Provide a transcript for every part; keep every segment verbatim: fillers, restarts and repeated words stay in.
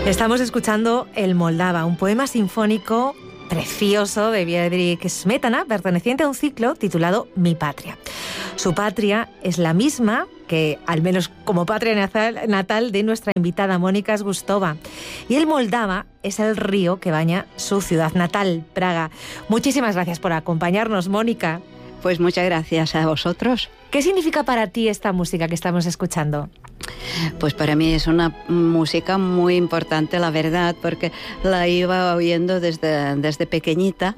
Estamos escuchando El Moldava, un poema sinfónico precioso de Bedřich Smetana, perteneciente a un ciclo titulado Mi Patria. Su patria es la misma que, al menos como patria natal, de nuestra invitada Mónica Zgustova. Y el Moldava es el río que baña su ciudad natal, Praga. Muchísimas gracias por acompañarnos, Mónica. Pues muchas gracias a vosotros. ¿Qué significa para ti esta música que estamos escuchando? Pues para mí es una música muy importante, la verdad, porque la iba oyendo desde, desde pequeñita,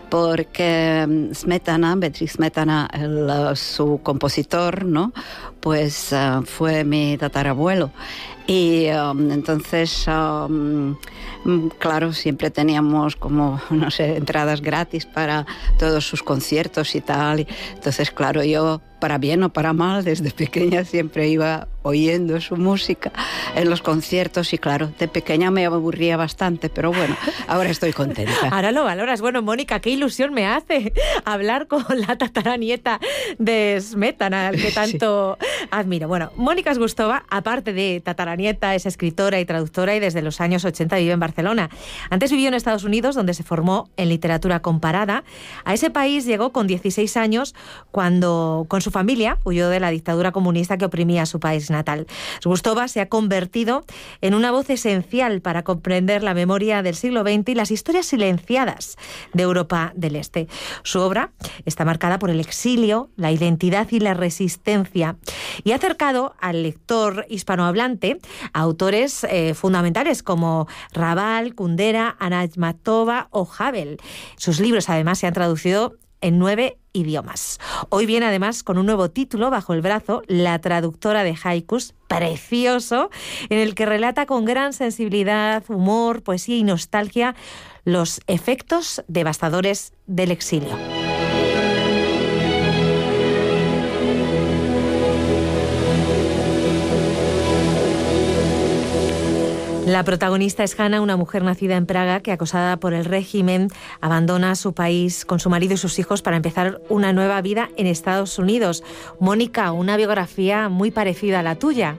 porque Smetana, Bedřich Smetana, el, su compositor, ¿no? Pues uh, fue mi tatarabuelo. Y um, entonces, um, claro, siempre teníamos como, no sé, entradas gratis para todos sus conciertos y tal. Entonces, claro, yo, para bien o para mal, desde pequeña siempre iba oyendo su música en los conciertos y, claro, de pequeña me aburría bastante, pero bueno, ahora estoy contenta. Ahora lo valoras. Bueno, Mónica, qué ilusión me hace hablar con la tataranieta de Smetana, al que tanto sí. admiro. Bueno, Mónica Zgustova, aparte de tataranieta, es escritora y traductora y desde los años ochenta vive en Barcelona. Antes vivió en Estados Unidos, donde se formó en literatura comparada. A ese país llegó con dieciséis años cuando, con su familia, huyó de la dictadura comunista que oprimía a su país natal. Zgustova se ha convertido en una voz esencial para comprender la memoria del siglo veinte y las historias silenciadas de Europa del Este. Su obra está marcada por el exilio, la identidad y la resistencia, y ha acercado al lector hispanohablante a autores eh, fundamentales como Raval, Kundera, Ana Akhmatova o Havel. Sus libros además se han traducido en nueve idiomas. Hoy viene además con un nuevo título bajo el brazo, La traductora de haikus, precioso, en el que relata con gran sensibilidad, humor, poesía y nostalgia los efectos devastadores del exilio. La protagonista es Hanna, una mujer nacida en Praga que, acosada por el régimen, abandona su país con su marido y sus hijos para empezar una nueva vida en Estados Unidos. Mónica, una biografía muy parecida a la tuya.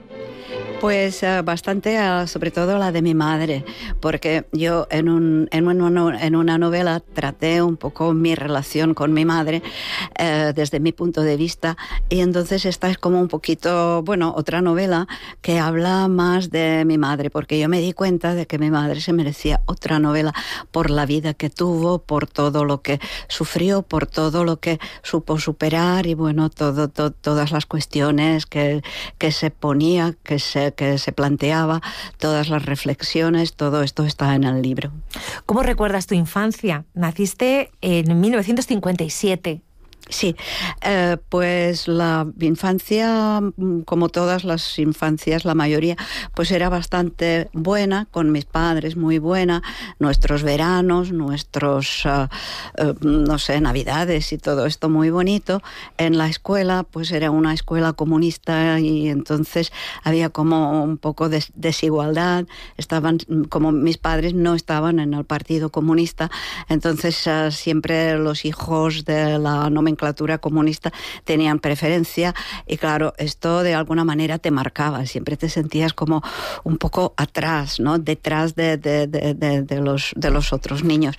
Pues uh, bastante, uh, sobre todo la de mi madre, porque yo en, un, en, un, en una novela traté un poco mi relación con mi madre uh, desde mi punto de vista, y entonces esta es como un poquito, bueno, otra novela que habla más de mi madre, porque yo me di cuenta de que mi madre se merecía otra novela por la vida que tuvo, por todo lo que sufrió, por todo lo que supo superar y bueno, todo, todo, todas las cuestiones que, que se ponía, que se que se planteaba, todas las reflexiones, todo esto está en el libro. ¿Cómo recuerdas tu infancia? Naciste en mil novecientos cincuenta y siete. Sí, eh, pues la infancia, como todas las infancias, la mayoría, pues era bastante buena, con mis padres muy buena, nuestros veranos, nuestros, uh, uh, no sé, navidades y todo esto muy bonito. En la escuela, pues era una escuela comunista y entonces había como un poco de desigualdad, estaban, como mis padres no estaban en el Partido Comunista, entonces uh, siempre los hijos de la nomenclatura comunista tenían preferencia y claro, esto de alguna manera te marcaba, siempre te sentías como un poco atrás, ¿no? Detrás de, de, de, de, de, los, de los otros niños.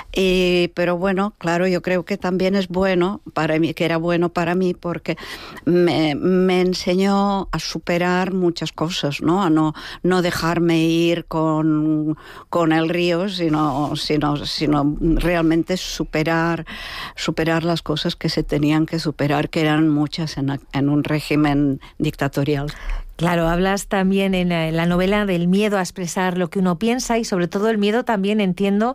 Y, pero bueno, claro, yo creo que también es bueno para mí, que era bueno para mí porque me, me enseñó a superar muchas cosas, ¿no? A no, no dejarme ir con, con el río, sino, sino, sino realmente superar, superar las cosas que se tenían que superar, que eran muchas en, en un régimen dictatorial. Claro, hablas también en la, en la novela del miedo a expresar lo que uno piensa y sobre todo el miedo también, entiendo,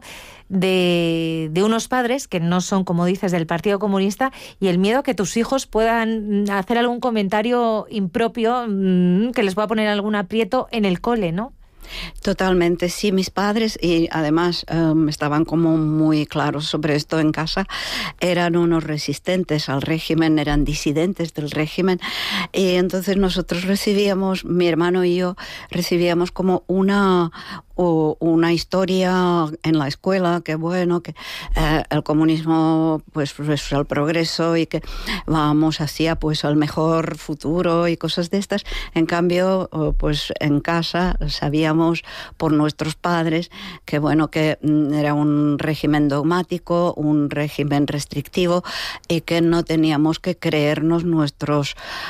de, de unos padres que no son, como dices, del Partido Comunista y el miedo a que tus hijos puedan hacer algún comentario impropio mmm, que les pueda poner algún aprieto en el cole, ¿no? Totalmente, sí, mis padres, y además um, estaban como muy claros sobre esto en casa, eran unos resistentes al régimen, eran disidentes del régimen, y entonces nosotros recibíamos, mi hermano y yo, recibíamos como una... o una historia en la escuela, que bueno, que eh, el comunismo pues, pues el progreso y que vamos hacia pues el mejor futuro y cosas de estas. En cambio, pues en casa sabíamos aprendíamos por nuestros padres, que bueno, que era un régimen dogmático, un régimen restrictivo y que no teníamos que creernos nuestros,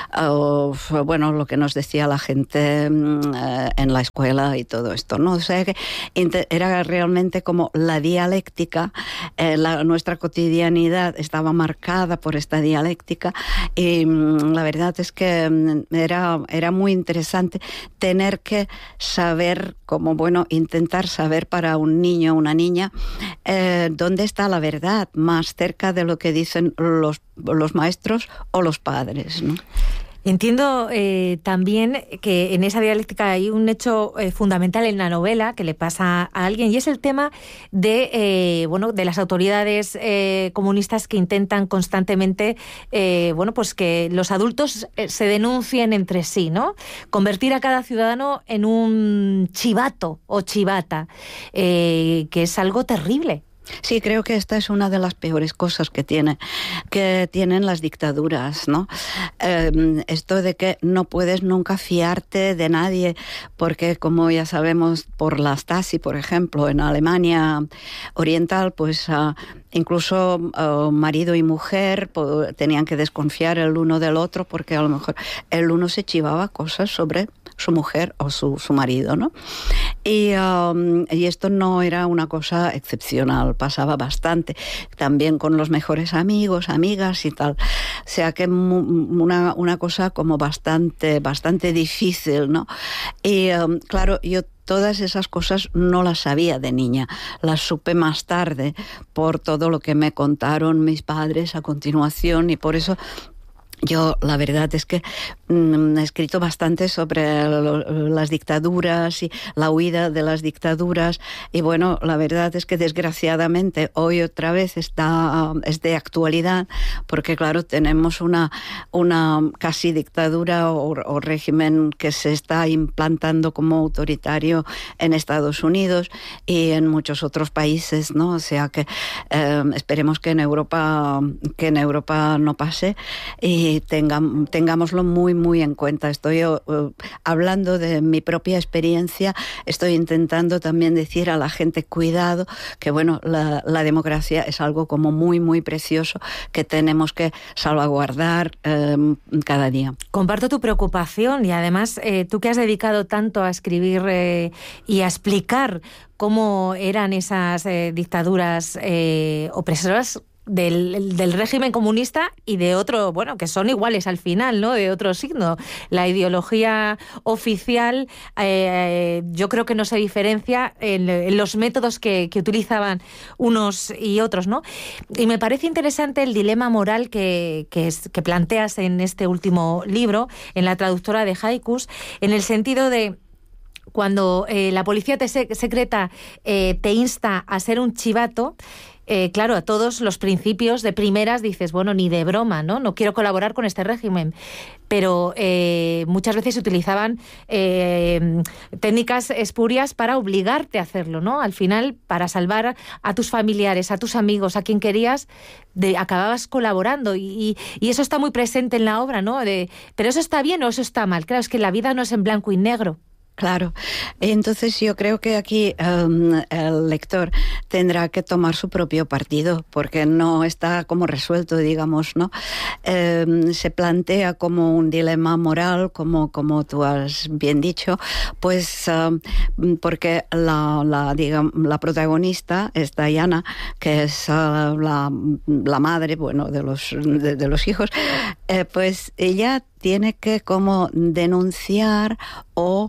uh, bueno, lo que nos decía la gente uh, en la escuela y todo esto, ¿no? O sea que era realmente como la dialéctica, eh, la, nuestra cotidianidad estaba marcada por esta dialéctica y um, la verdad es que um, era, era muy interesante tener que saber, como bueno, intentar saber para un niño o una niña eh, dónde está la verdad, más cerca de lo que dicen los, los maestros o los padres, ¿no? Entiendo eh, también que en esa dialéctica hay un hecho eh, fundamental en la novela que le pasa a alguien, y es el tema de eh, bueno de las autoridades eh, comunistas que intentan constantemente eh, bueno pues que los adultos eh, se denuncien entre sí, ¿no? Convertir a cada ciudadano en un chivato o chivata, eh, que es algo terrible. Sí, creo que esta es una de las peores cosas que tiene, que tienen las dictaduras, ¿no? Eh, esto de que no puedes nunca fiarte de nadie, porque como ya sabemos por la Stasi, por ejemplo, en Alemania Oriental, pues uh, incluso uh, marido y mujer pues, tenían que desconfiar el uno del otro, porque a lo mejor el uno se chivaba cosas sobre su mujer o su, su marido, ¿no? Y, um, y esto no era una cosa excepcional, pasaba bastante, también con los mejores amigos, amigas y tal. O sea que una, una cosa como bastante, bastante difícil, ¿no? Y um, claro, yo todas esas cosas no las sabía de niña, las supe más tarde por todo lo que me contaron mis padres a continuación, y por eso yo, la verdad es que mm, he escrito bastante sobre lo, las dictaduras y la huida de las dictaduras, y bueno, la verdad es que desgraciadamente hoy otra vez está, es de actualidad, porque claro, tenemos una, una casi dictadura o, o régimen que se está implantando como autoritario en Estados Unidos y en muchos otros países, ¿no? O sea que eh, esperemos que en Europa, que en Europa no pase, y Y tengam, tengámoslo muy, muy en cuenta. Estoy uh, hablando de mi propia experiencia, estoy intentando también decir a la gente, cuidado, que bueno, la, la democracia es algo como muy, muy precioso que tenemos que salvaguardar um, cada día. Comparto tu preocupación, y además eh, tú que has dedicado tanto a escribir eh, y a explicar cómo eran esas eh, dictaduras eh, opresoras Del, del régimen comunista y de otro, bueno, que son iguales al final, ¿no? De otro signo. La ideología oficial, eh, yo creo que no se diferencia en, en los métodos que, que utilizaban unos y otros, ¿no? Y me parece interesante el dilema moral que, que, es, que planteas en este último libro, en La traductora de haikus, en el sentido de cuando eh, la policía te se, secreta eh, te insta a ser un chivato. Eh, claro, a todos los principios de primeras dices, bueno, ni de broma, ¿no? No quiero colaborar con este régimen. Pero eh, muchas veces se utilizaban eh, técnicas espurias para obligarte a hacerlo, ¿no? Al final, para salvar a tus familiares, a tus amigos, a quien querías, de, acababas colaborando. Y, y, y eso está muy presente en la obra, ¿no? De, pero eso está bien o eso está mal. Claro, es que la vida no es en blanco y negro. Claro, entonces yo creo que aquí um, el lector tendrá que tomar su propio partido, porque no está como resuelto, digamos, ¿no? Um, se plantea como un dilema moral, como, como tú has bien dicho, pues um, porque la, la, digamos, la protagonista es Diana, que es uh, la, la madre, bueno, de los, de, de los hijos, eh, pues ella tiene que como denunciar o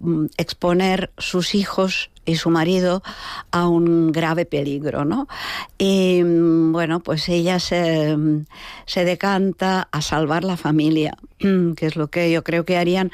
exponer sus hijos y su marido a un grave peligro, ¿no? Y bueno, pues ella se, se decanta a salvar la familia, que es lo que yo creo que harían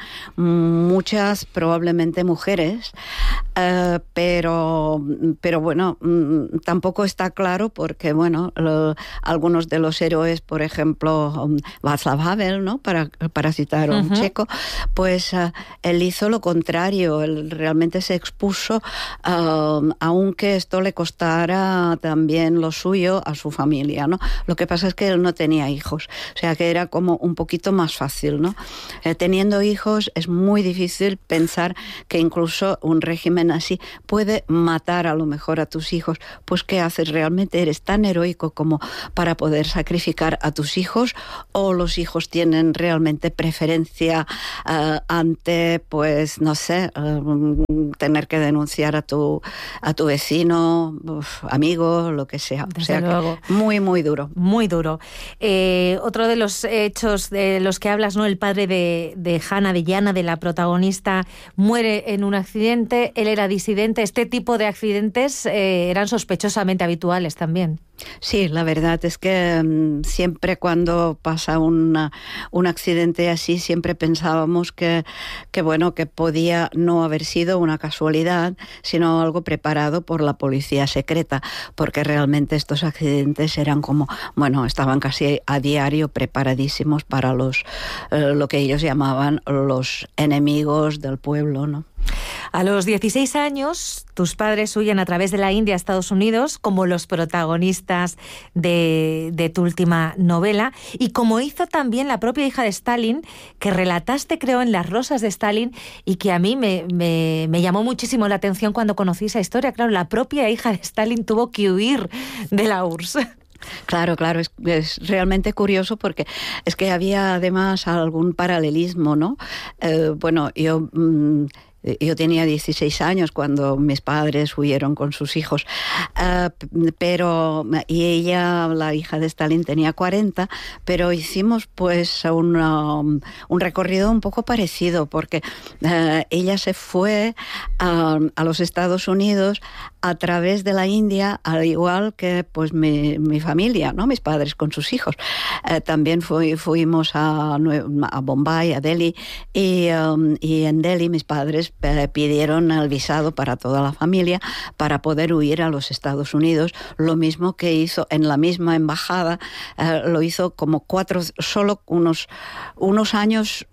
muchas, probablemente mujeres, eh, pero, pero bueno, tampoco está claro porque, bueno, lo, algunos de los héroes, por ejemplo, Václav Havel, ¿no? Para, para citar a un uh-huh. checo, pues uh, él hizo lo contrario, él realmente se expuso uh, aunque esto le costara también lo suyo a su familia, ¿no? Lo que pasa es que él no tenía hijos, o sea que era como un poquito más fácil, ¿no? Eh, teniendo hijos es muy difícil pensar que incluso un régimen así puede matar a lo mejor a tus hijos. Pues ¿qué haces? ¿Realmente eres tan heroico como para poder sacrificar a tus hijos? ¿O los hijos tienen realmente preferencia uh, ante, pues, no sé, uh, tener que denunciar a tu, a tu vecino, uf, amigo, lo que sea? Desde o sea, luego. Que muy, muy duro. Muy duro. Eh, otro de los hechos de los que hablas, ¿no? El padre de, de Hannah, de Jana, de la protagonista, muere en un accidente. Él era disidente. Este tipo de accidentes eh, eran sospechosamente habituales también. Sí, la verdad es que um, siempre cuando pasa una, un accidente así, siempre pensábamos que, que, bueno, que podía no haber sido una casualidad, sino algo preparado por la policía secreta, porque realmente estos accidentes eran como, bueno, estaban casi a diario preparadísimos para los, eh, lo que ellos llamaban los enemigos del pueblo, ¿no? A los dieciséis años, tus padres huyen a través de la India a Estados Unidos, como los protagonistas de, de tu última novela, y como hizo también la propia hija de Stalin, que relataste, creo, en Las Rosas de Stalin, y que a mí me, me, me llamó muchísimo la atención cuando conocí esa historia. Claro, la propia hija de Stalin tuvo que huir de la U R S S. Claro, claro, es, es realmente curioso porque es que había además algún paralelismo, ¿no? Eh, bueno, yo... Mmm, Yo tenía dieciséis años cuando mis padres huyeron con sus hijos, uh, pero y ella, la hija de Stalin, tenía cuarenta, pero hicimos pues una, un recorrido un poco parecido, porque uh, ella se fue uh, a los Estados Unidos a través de la India, al igual que pues mi, mi familia, ¿no? Mis padres con sus hijos. Uh, también fui, fuimos a, a Bombay, a Delhi, y, um, y en Delhi mis padres pidieron el visado para toda la familia para poder huir a los Estados Unidos, lo mismo que hizo en la misma embajada, eh, lo hizo como cuatro, solo unos, unos años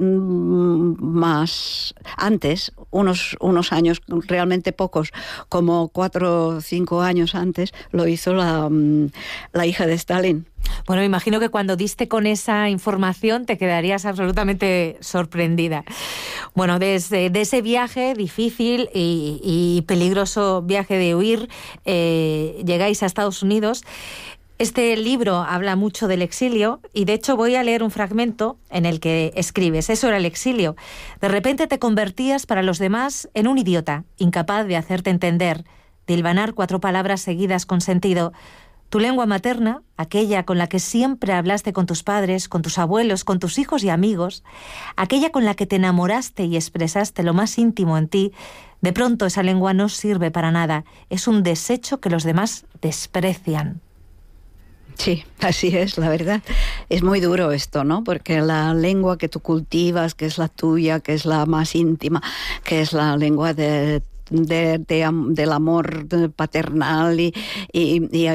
más antes, unos, unos años realmente pocos, como cuatro o cinco años antes, lo hizo la, la hija de Stalin. Bueno, me imagino que cuando diste con esa información te quedarías absolutamente sorprendida. Bueno, desde de ese viaje difícil y, y peligroso viaje de huir, eh, llegáis a Estados Unidos. Este libro habla mucho del exilio y de hecho voy a leer un fragmento en el que escribes: eso era el exilio. De repente te convertías para los demás en un idiota, incapaz de hacerte entender, de hilvanar cuatro palabras seguidas con sentido. Tu lengua materna, aquella con la que siempre hablaste con tus padres, con tus abuelos, con tus hijos y amigos, aquella con la que te enamoraste y expresaste lo más íntimo en ti, de pronto esa lengua no sirve para nada. Es un desecho que los demás desprecian. Sí, así es, la verdad. Es muy duro esto, ¿no? Porque la lengua que tú cultivas, que es la tuya, que es la más íntima, que es la lengua de De, de, del amor paternal y, y, y,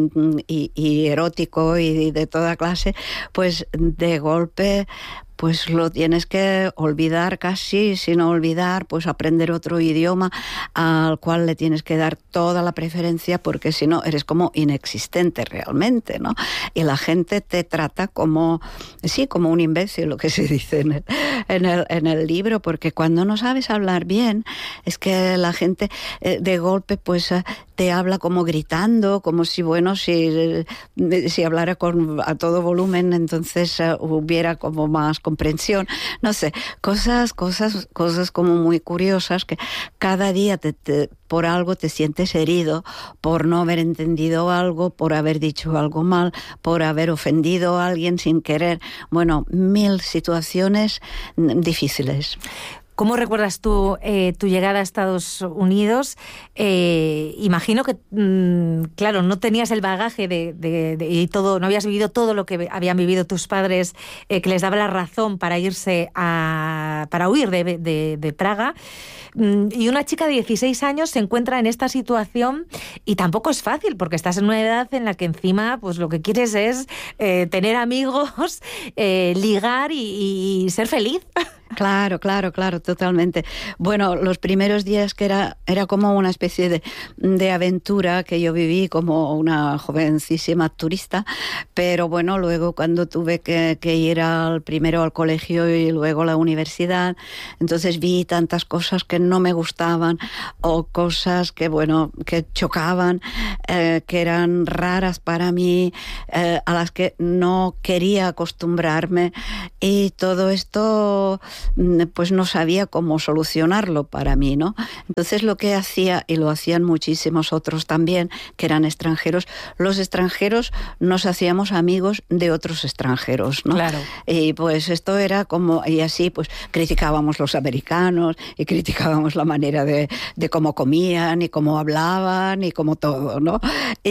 y, y erótico y de toda clase, pues de golpe pues lo tienes que olvidar casi, sin olvidar, pues aprender otro idioma al cual le tienes que dar toda la preferencia, porque si no eres como inexistente realmente, ¿no? Y la gente te trata como, sí, como un imbécil, lo que se dice en el, en el, en el libro, porque cuando no sabes hablar bien, es que la gente eh, de golpe pues eh, te habla como gritando, como si, bueno, si, si hablara con, a todo volumen, entonces uh, hubiera como más comprensión. No sé, cosas, cosas, cosas como muy curiosas que cada día te, te, por algo te sientes herido, por no haber entendido algo, por haber dicho algo mal, por haber ofendido a alguien sin querer. Bueno, mil situaciones difíciles. ¿Cómo recuerdas tú eh, tu llegada a Estados Unidos? Eh, imagino que, mmm, claro, no tenías el bagaje de, de, de, y todo, no habías vivido todo lo que habían vivido tus padres, eh, que les daba la razón para irse a, para huir de, de, de Praga. Y una chica de dieciséis años se encuentra en esta situación y tampoco es fácil, porque estás en una edad en la que encima pues lo que quieres es eh, tener amigos, eh, ligar y, y ser feliz. Claro, claro, claro, totalmente. Bueno, los primeros días que era, era como una especie de, de aventura que yo viví como una jovencísima turista, pero bueno, luego cuando tuve que, que ir al, primero al colegio y luego a la universidad, entonces vi tantas cosas que no me gustaban o cosas que, bueno, que chocaban, eh, que eran raras para mí, eh, a las que no quería acostumbrarme, y todo esto pues no sabía cómo solucionarlo para mí, ¿no? Entonces lo que hacía, y lo hacían muchísimos otros también, que eran extranjeros, los extranjeros nos hacíamos amigos de otros extranjeros, ¿no? Claro. Y pues esto era como, y así pues criticábamos los americanos, y criticábamos la manera de, de cómo comían, y cómo hablaban, y cómo todo, ¿no?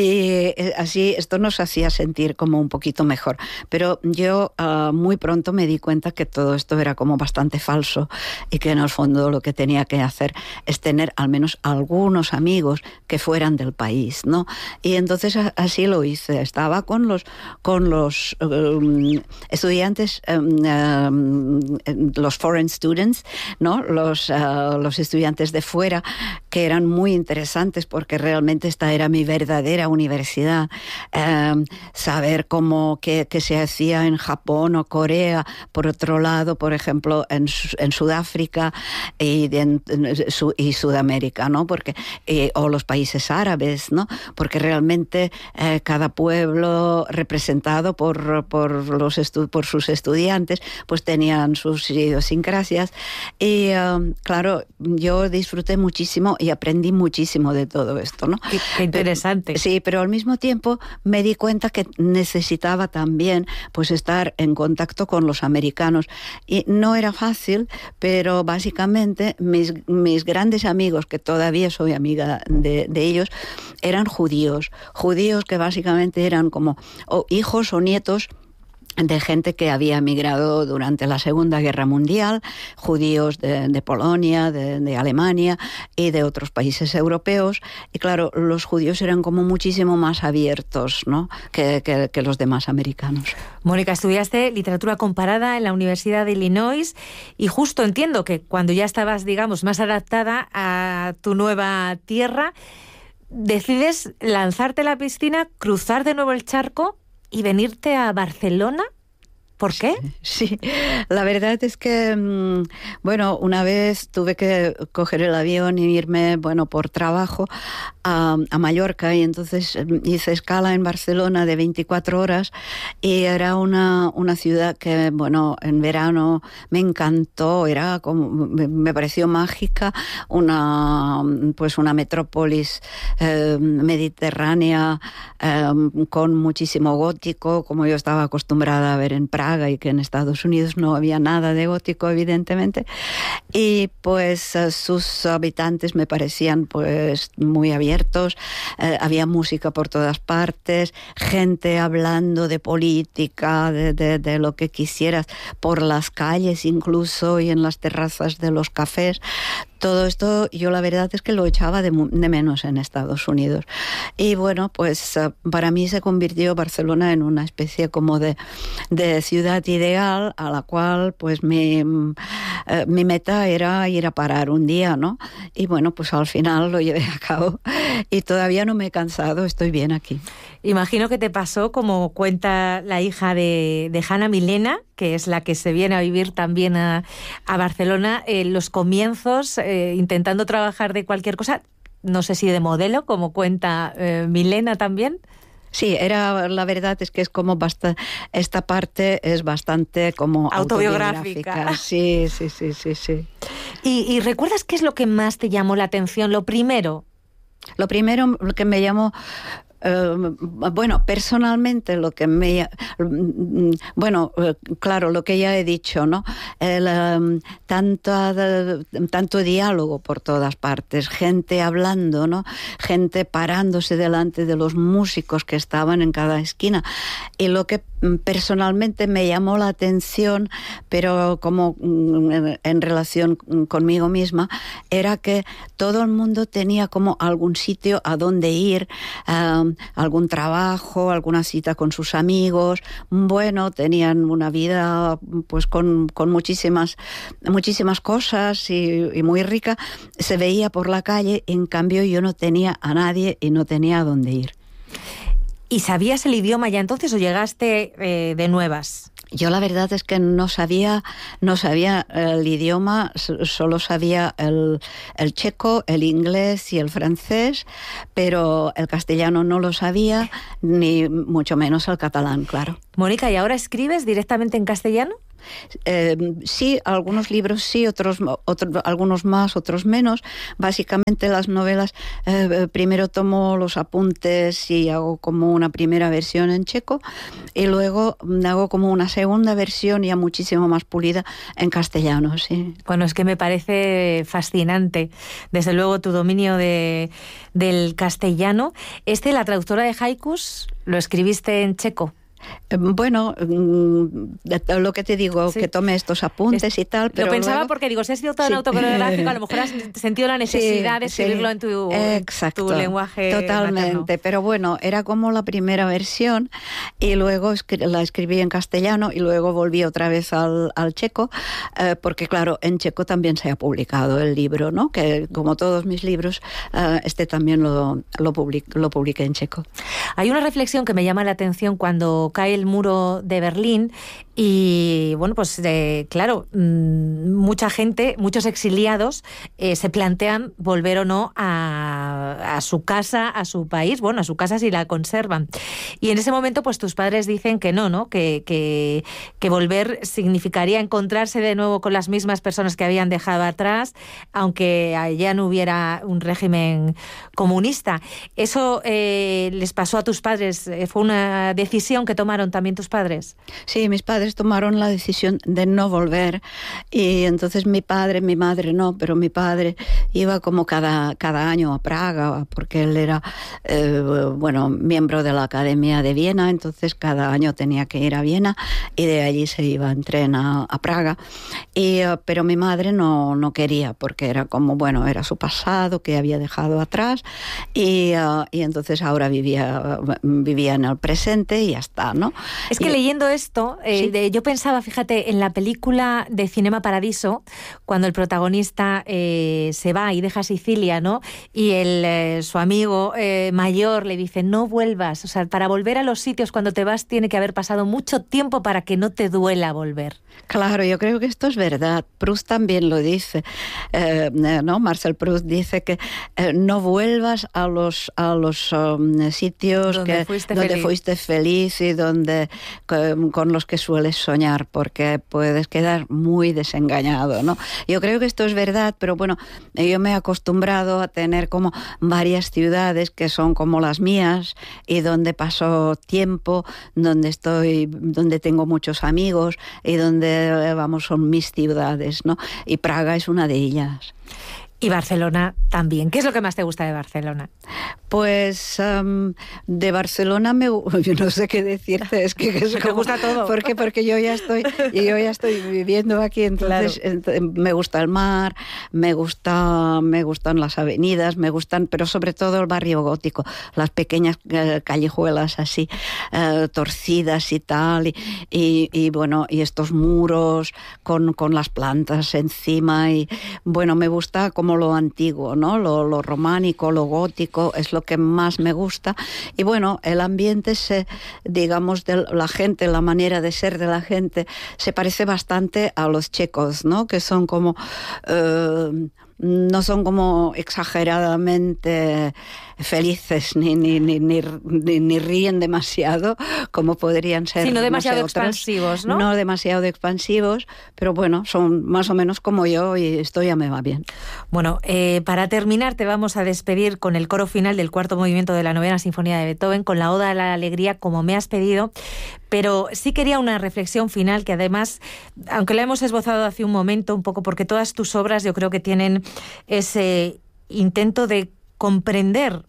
Y así esto nos hacía sentir como un poquito mejor. Pero yo uh, muy pronto me di cuenta que todo esto era como bastante falso, y que en el fondo lo que tenía que hacer es tener al menos algunos amigos que fueran del país, ¿no? Y entonces así lo hice. Estaba con los con los um, estudiantes, um, um, los foreign students, ¿no? Los uh, los estudiantes de fuera, que eran muy interesantes porque realmente esta era mi verdadera universidad. Um, saber cómo qué, qué se hacía en Japón o Corea. Por otro lado, por ejemplo, en en Sudáfrica y, de, en, su, y Sudamérica, ¿no? Porque, eh, o los países árabes, ¿no? Porque realmente eh, cada pueblo representado por, por, los estu, por sus estudiantes, pues tenían sus idiosincrasias. Y um, claro, yo disfruté muchísimo y aprendí muchísimo de todo esto, ¿no? Qué, qué interesante. Pero, sí, pero al mismo tiempo me di cuenta que necesitaba también pues estar en contacto con los americanos, y no era fácil, pero básicamente mis, mis grandes amigos, que todavía soy amiga de, de ellos, eran judíos, judíos que básicamente eran como o hijos o nietos de gente que había emigrado durante la Segunda Guerra Mundial, judíos de, de Polonia, de, de Alemania y de otros países europeos. Y claro, los judíos eran como muchísimo más abiertos, ¿no? que, que, que los demás americanos. Mónica, estudiaste literatura comparada en la Universidad de Illinois, y justo entiendo que cuando ya estabas, digamos, más adaptada a tu nueva tierra, decides lanzarte a la piscina, cruzar de nuevo el charco y venirte a Barcelona. ¿Por qué? Sí, sí, la verdad es que, bueno, una vez tuve que coger el avión y irme, bueno, por trabajo a, a Mallorca, y entonces hice escala en Barcelona de veinticuatro horas, y era una, una ciudad que, bueno, en verano me encantó, era como, me pareció mágica, una, pues una metrópolis eh, mediterránea eh, con muchísimo gótico, como yo estaba acostumbrada a ver en Praga, y que en Estados Unidos no había nada de gótico, evidentemente, y pues uh, sus habitantes me parecían pues muy abiertos, uh, había música por todas partes, gente hablando de política, de, de, de lo que quisieras, por las calles incluso, y en las terrazas de los cafés. Todo esto yo la verdad es que lo echaba de, de menos en Estados Unidos. Y bueno, pues para mí se convirtió Barcelona en una especie como de, de ciudad ideal, a la cual pues mi, eh, mi meta era ir a parar un día, ¿no? Y bueno, pues al final lo llevé a cabo, y todavía no me he cansado, estoy bien aquí. Imagino que te pasó, como cuenta la hija de, de Hanna, Milena, que es la que se viene a vivir también a, a Barcelona, en eh, los comienzos, eh, intentando trabajar de cualquier cosa, no sé si de modelo, como cuenta eh, Milena también. Sí, era, la verdad es que es como bastante, esta parte es bastante como autobiográfica. autobiográfica. Sí, sí, sí, sí, sí. ¿Y, y recuerdas qué es lo que más te llamó la atención? Lo primero. Lo primero que me llamó Uh, bueno, personalmente lo que me... Bueno, claro, lo que ya he dicho, ¿no? El, um, tanto, tanto diálogo por todas partes, gente hablando, ¿no? Gente parándose delante de los músicos que estaban en cada esquina. Y lo que personalmente me llamó la atención, pero como en, en relación conmigo misma, era que todo el mundo tenía como algún sitio a donde ir, um, algún trabajo, alguna cita con sus amigos. Bueno, tenían una vida pues con, con muchísimas, muchísimas cosas y, y muy rica. Se veía por la calle, en cambio yo no tenía a nadie y no tenía a dónde ir. ¿Y sabías el idioma ya entonces o llegaste eh, de nuevas? Yo la verdad es que no sabía, no sabía el idioma, solo sabía el, el checo, el inglés y el francés, pero el castellano no lo sabía, ni mucho menos el catalán, claro. Mónica, ¿y ahora escribes directamente en castellano? Eh, sí, algunos libros sí, otros, otro, algunos más, otros menos. Básicamente las novelas, eh, primero tomo los apuntes y hago como una primera versión en checo y luego hago como una segunda versión ya muchísimo más pulida en castellano, sí. Bueno, es que me parece fascinante, desde luego, tu dominio de, del castellano. Este, la traductora de haikus, lo escribiste en checo. Bueno, lo que te digo, sí, que tome estos apuntes es, y tal. Pero lo pensaba luego, porque digo, si has sido tan sí, autobiográfico, a lo mejor has sentido la necesidad sí, de escribirlo sí, en, tu, exacto, tu lenguaje totalmente, materno. Pero bueno, era como la primera versión y luego la escribí en castellano y luego volví otra vez al, al checo, eh, porque claro, en checo también se ha publicado el libro, ¿no? Que como todos mis libros, eh, este también lo, lo, public, lo publiqué en checo. Hay una reflexión que me llama la atención cuando cae el muro de Berlín y, bueno, pues eh, claro, mmm, mucha gente, muchos exiliados eh, se plantean volver o no a, a su casa, a su país, bueno, a su casa si la conservan. Y en ese momento, pues tus padres dicen que no, ¿no? Que, que, que volver significaría encontrarse de nuevo con las mismas personas que habían dejado atrás, aunque allá no hubiera un régimen comunista. ¿Eso eh, les pasó a tus padres? ¿Fue una decisión que tomaron también tus padres? Sí, mis padres tomaron la decisión de no volver y entonces mi padre, mi madre no, pero mi padre iba como cada, cada año a Praga porque él era, eh, bueno, miembro de la Academia de Viena, entonces cada año tenía que ir a Viena y de allí se iba en tren a, a Praga. Y, uh, pero mi madre no, no quería porque era como, bueno, era su pasado que había dejado atrás y, uh, y entonces ahora vivía, vivía en el presente y ya está, ¿no? Es que y, leyendo esto, eh, ¿sí? de, yo pensaba, fíjate, en la película de Cinema Paradiso, cuando el protagonista eh, se va y deja Sicilia, ¿no? Y el, eh, su amigo eh, mayor le dice, no vuelvas, o sea, para volver a los sitios cuando te vas tiene que haber pasado mucho tiempo para que no te duela volver. Claro, yo creo que esto es verdad. Proust también lo dice, eh, ¿no? Marcel Proust dice que eh, no vuelvas a los, a los um, sitios donde, que, fuiste, donde feliz. fuiste feliz y donde con, con los que sueles soñar, porque puedes quedar muy desengañado, ¿no? Yo creo que esto es verdad, pero bueno, yo me he acostumbrado a tener como varias ciudades que son como las mías y donde paso tiempo, donde estoy, donde tengo muchos amigos y donde vamos, son mis ciudades, ¿no? Y Praga es una de ellas. Y Barcelona también. ¿Qué es lo que más te gusta de Barcelona? Pues um, de Barcelona me, yo no sé qué decirte, es que, que es me como, gusta todo. Porque porque yo ya estoy yo ya estoy viviendo aquí, entonces claro. ent- me gusta el mar, me gusta me gustan las avenidas, me gustan, pero sobre todo el barrio gótico, las pequeñas uh, callejuelas así uh, torcidas y tal, y, y, y bueno, y estos muros con con las plantas encima y bueno, me gusta como lo antiguo, ¿no? Lo, lo románico, lo gótico, es lo que más me gusta. Y bueno, el ambiente, se, digamos, de la gente, la manera de ser de la gente, se parece bastante a los checos, ¿no? Que son como... Eh, no son como exageradamente felices ni ni, ni, ni, ni, ni ríen demasiado como podrían ser. Sí, no demasiado no sé, expansivos, ¿no? No demasiado expansivos, pero bueno, son más o menos como yo y esto ya me va bien. Bueno, eh, para terminar te vamos a despedir con el coro final del cuarto movimiento de la novena sinfonía de Beethoven, con la Oda a la Alegría, como me has pedido, pero sí quería una reflexión final que además, aunque la hemos esbozado hace un momento, un poco porque todas tus obras yo creo que tienen ese intento de comprender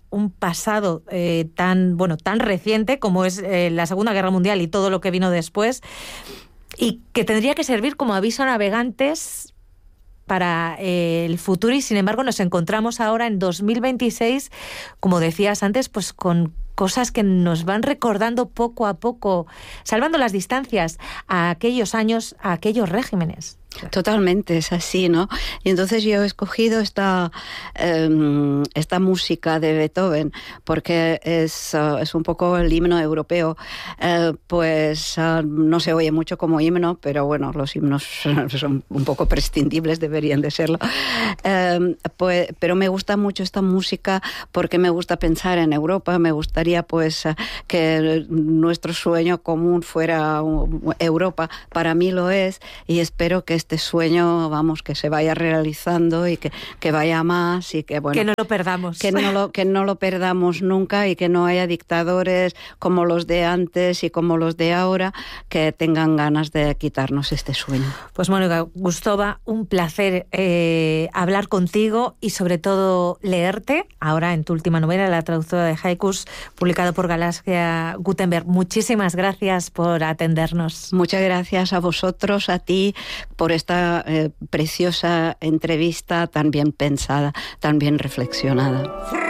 un pasado eh, tan, bueno, tan reciente como es eh, la Segunda Guerra Mundial y todo lo que vino después, y que tendría que servir como aviso a navegantes para eh, el futuro, y sin embargo nos encontramos ahora en dos mil veintiséis, como decías antes, pues con cosas que nos van recordando poco a poco, salvando las distancias a aquellos años, a aquellos regímenes. Totalmente, es así, ¿no? Y entonces yo he escogido esta, um, esta música de Beethoven porque es, uh, es un poco el himno europeo. Uh, pues uh, no se oye mucho como himno, pero bueno, los himnos son un poco prescindibles, deberían de serlo. Um, pues, pero me gusta mucho esta música porque me gusta pensar en Europa, me gustaría pues uh, que nuestro sueño común fuera uh, Europa. Para mí lo es, y espero que este sueño, vamos, que se vaya realizando y que, que vaya más y que, bueno... Que no lo perdamos. Que no lo, que no lo perdamos nunca y que no haya dictadores como los de antes y como los de ahora que tengan ganas de quitarnos este sueño. Pues Mónica Gustova, un placer eh, hablar contigo y sobre todo leerte ahora en tu última novela, La traductora de haikus, publicado por Galaxia Gutenberg. Muchísimas gracias por atendernos. Muchas gracias a vosotros, a ti, por esta eh, preciosa entrevista tan bien pensada, tan bien reflexionada.